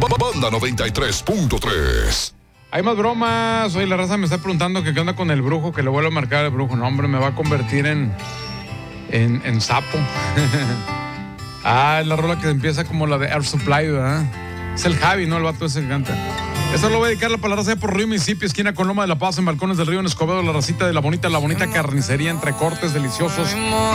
Banda 93.3. Hay más bromas. Oye, la raza me está preguntando que qué onda con el brujo, que le vuelvo a marcar al brujo. No, hombre, me va a convertir en sapo. Es la rola que empieza como la de Air Supply, ¿verdad? Es el Javi, ¿no? El vato ese que canta. Esto lo voy a dedicar para la raza de por Río Mississippi, esquina con Loma de la Paz, en Balcones del Río, en Escobedo, la racita de la bonita carnicería, entre cortes deliciosos.